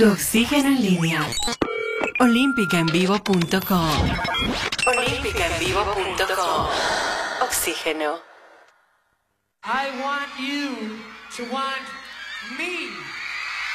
Tu oxígeno en línea. Olímpicaenvivo.com. Olímpicaenvivo.com. Oxígeno. I want you to want me.